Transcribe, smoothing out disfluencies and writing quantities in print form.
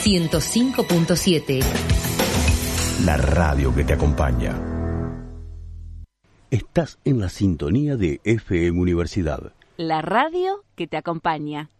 105.7. La radio que te acompaña. Estás en la sintonía de FM Universidad. La radio que te acompaña.